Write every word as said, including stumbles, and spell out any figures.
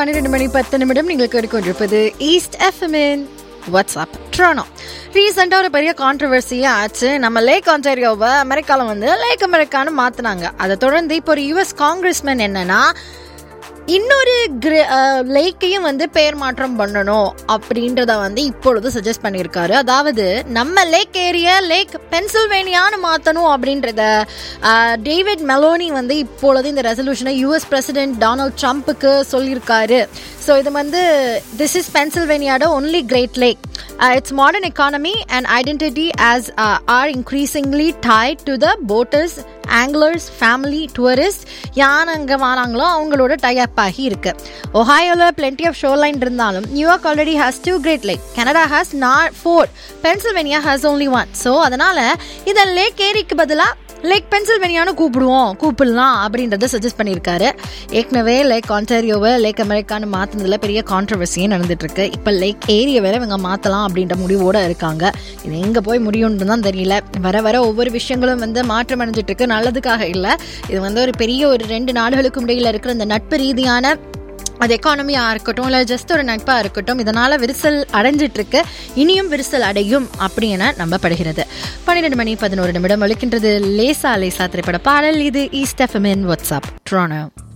பன்னிரண்டு மணி பத்து நிமிடம் நீங்கள் கேட்டுக்கொண்டிருப்பது ஈஸ்ட் எஃப்எம்இன் வாட்ஸ்அப் ட்ரோனோ. ரீசெண்டாக ஒரு பெரிய கான்ட்ரவர்சியே ஆச்சு. நம்ம லேக் ஆன்டாரியோவை அமெரிக்காவில் வந்து லேக் அமெரிக்கான்னு மாற்றினாங்க. அதை தொடர்ந்து இப்போ ஒரு யூஎஸ் காங்கிரஸ்மேன் என்னன்னா இன்னொரு லேக்கையும் வந்து பெயர் மாற்றம் பண்ணணும் அப்படின்றத வந்து இப்பொழுது சஜஸ்ட் பண்ணியிருக்காரு. அதாவது நம்ம லேக் ஏரியா லேக் பென்சில்வேனியான்னு மாற்றணும் அப்படின்றத டேவிட் மெலோனி வந்து இப்பொழுது இந்த ரெசல்யூஷனை யூஎஸ் பிரசிடென்ட் டொனால்ட் ட்ரம்ப்புக்கு சொல்லியிருக்காரு. ஸோ இது வந்து this is பென்சில்வேனியாவோட only great lakh. It's modern economy and identity as R increasingly tight to the போட்டர்ஸ், anglers, family, tourist. யார் அங்கே வராங்களோ அவங்களோட டைப் ஆகி இருக்கு. ஒஹாயோவில் பிளென்டி ஆஃப் ஷோர்லைன் இருந்தாலும் New York already has two great lakh, Canada has not four, Pennsylvania has only one. So அதனால இதை லேக் ஏரிக்கு பதிலாக லேக் பென்சில்வேனியான்னு கூப்பிடுவோம் கூப்பிடலாம் அப்படின்றத சஜஸ்ட் பண்ணியிருக்காரு. ஏற்கனவே லேக் ஆன்டாரியோவை லேக் அமெரிக்கான்னு மாற்றினதுல பெரிய கான்ட்ரவர்சியே நடந்துட்டு இருக்கு. இப்போ லேக் ஏரியாவை இவங்க மாற்றலாம் அப்படின்ற முடிவோடு இருக்காங்க. இது எங்கே போய் முடியும்னு தான் தெரியல. வர வர ஒவ்வொரு விஷயங்களும் வந்து மாற்றம் அடைஞ்சிட்டு இருக்கு. நல்லதுக்காக இல்லை. இது வந்து ஒரு பெரிய ஒரு ரெண்டு நாடுகளுக்கும் இடையில் இருக்கிற இந்த நட்பு ரீதியான அது எக்கானமியாக இருக்கட்டும் இல்லை ஜஸ்ட் ஒரு நட்பாக இருக்கட்டும், இதனால் விரிசல் அடைஞ்சிட்ருக்கு. இனியும் விரிசல் அடையும் அப்படின்னு நம்பப்படுகிறது. பன்னிரெண்டு மணி பதினோரு நிமிடம் ஒழிக்கின்றது லேசா லேசா திரைப்பட பாடல். இது ஈஸ்ட் எஃப்எம்இன் வாட்ஸ்அப் ட்ரோனோ.